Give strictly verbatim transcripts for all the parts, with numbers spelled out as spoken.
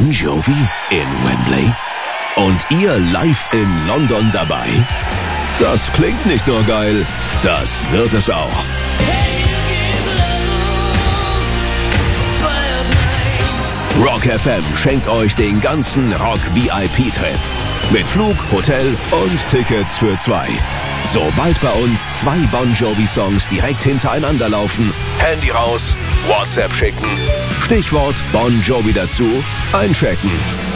Bon Jovi in Wembley? Und ihr live in London dabei? Das klingt nicht nur geil, das wird es auch. Rock F M schenkt euch den ganzen Rock-V I P-Trip. Mit Flug, Hotel und Tickets für zwei. Sobald bei uns zwei Bon Jovi-Songs direkt hintereinander laufen, Handy raus, WhatsApp schicken, Stichwort Bon Jovi dazu, einchecken.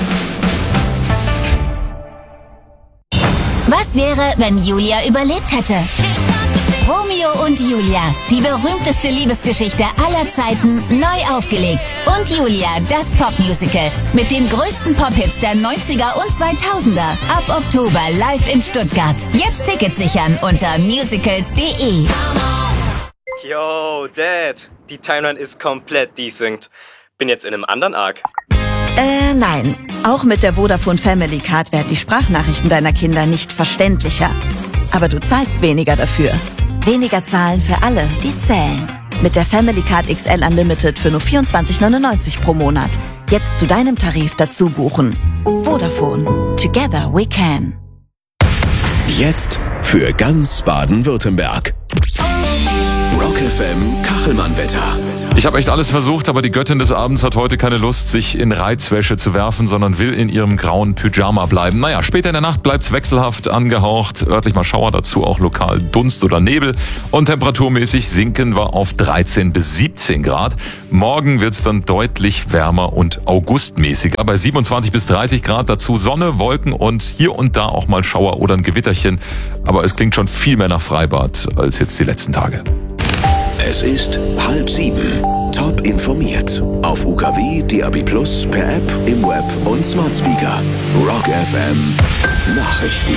Was wäre, wenn Julia überlebt hätte? Romeo und Julia, die berühmteste Liebesgeschichte aller Zeiten, neu aufgelegt. Und Julia, das Popmusical mit den größten Pop-Hits der neunziger und zweitausender. Ab Oktober live in Stuttgart. Jetzt Tickets sichern unter musicals punkt de. Yo, Dad, die Timeline ist komplett desynced. Bin jetzt in einem anderen Arc. Äh, nein. Auch mit der Vodafone Family Card werden die Sprachnachrichten deiner Kinder nicht verständlicher. Aber du zahlst weniger dafür. Weniger zahlen für alle, die zählen. Mit der Family Card X L Unlimited für nur vierundzwanzig neunundneunzig pro Monat. Jetzt zu deinem Tarif dazu buchen. Vodafone. Together we can. Jetzt für ganz Baden-Württemberg. Rock F M Kachelmann-Wetter. Ich habe echt alles versucht, aber die Göttin des Abends hat heute keine Lust, sich in Reizwäsche zu werfen, sondern will in ihrem grauen Pyjama bleiben. Naja, später in der Nacht bleibt's wechselhaft angehaucht, örtlich mal Schauer, dazu auch lokal Dunst oder Nebel. Und temperaturmäßig sinken wir auf dreizehn bis siebzehn Grad. Morgen wird's dann deutlich wärmer und augustmäßiger. Bei siebenundzwanzig bis dreißig Grad, dazu Sonne, Wolken und hier und da auch mal Schauer oder ein Gewitterchen. Aber es klingt schon viel mehr nach Freibad als jetzt die letzten Tage. Es ist halb sieben. Top informiert. Auf U K W, D A B plus, per App, im Web und Smart Speaker. Rock F M Nachrichten.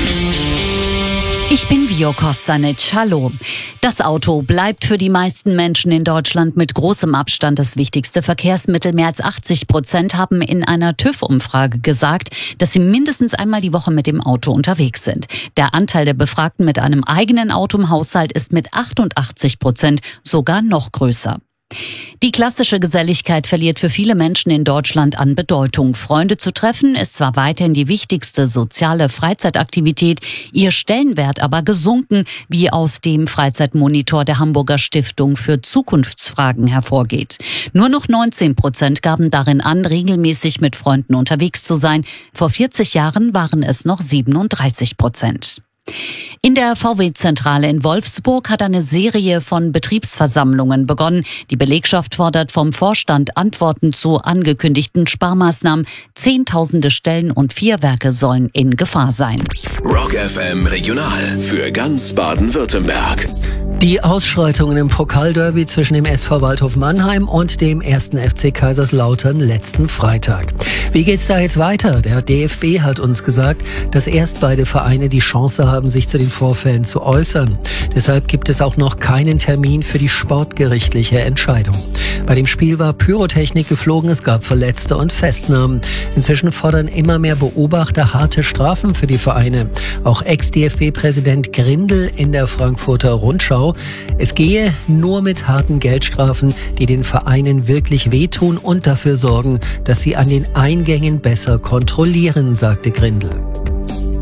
Ich bin Vio Kostanic. Hallo. Das Auto bleibt für die meisten Menschen in Deutschland mit großem Abstand das wichtigste Verkehrsmittel. Mehr als achtzig Prozent haben in einer TÜV-Umfrage gesagt, dass sie mindestens einmal die Woche mit dem Auto unterwegs sind. Der Anteil der Befragten mit einem eigenen Auto im Haushalt ist mit achtundachtzig Prozent sogar noch größer. Die klassische Geselligkeit verliert für viele Menschen in Deutschland an Bedeutung. Freunde zu treffen ist zwar weiterhin die wichtigste soziale Freizeitaktivität, ihr Stellenwert aber gesunken, wie aus dem Freizeitmonitor der Hamburger Stiftung für Zukunftsfragen hervorgeht. Nur noch neunzehn Prozent gaben darin an, regelmäßig mit Freunden unterwegs zu sein. Vor vierzig Jahren waren es noch siebenunddreißig Prozent. In der V W-Zentrale in Wolfsburg hat eine Serie von Betriebsversammlungen begonnen. Die Belegschaft fordert vom Vorstand Antworten zu angekündigten Sparmaßnahmen. Zehntausende Stellen und vier Werke sollen in Gefahr sein. Rock F M Regional für ganz Baden-Württemberg. Die Ausschreitungen im Pokalderby zwischen dem S V Waldhof Mannheim und dem ersten F C Kaiserslautern letzten Freitag. Wie geht's da jetzt weiter? Der D F B hat uns gesagt, dass erst beide Vereine die Chance haben, sich zu den Vorfällen zu äußern. Deshalb gibt es auch noch keinen Termin für die sportgerichtliche Entscheidung. Bei dem Spiel war Pyrotechnik geflogen, es gab Verletzte und Festnahmen. Inzwischen fordern immer mehr Beobachter harte Strafen für die Vereine. Auch Ex-D F B-Präsident Grindel in der Frankfurter Rundschau. Es gehe nur mit harten Geldstrafen, die den Vereinen wirklich wehtun und dafür sorgen, dass sie an den Eingängen besser kontrollieren, sagte Grindel.